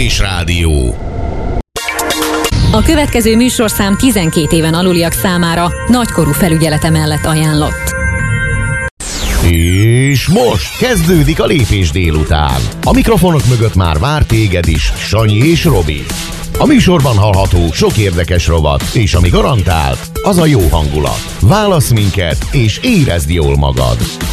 Lépés Rádió. A következő műsorszám 12 éven aluliak számára nagykorú felügyelete mellett ajánlott. És most kezdődik a Lépés délután. A mikrofonok mögött már vár téged is Sanyi és Robi. A műsorban hallható sok érdekes rovat, és ami garantált, az a jó hangulat. Válasz minket, és érezd jól magad.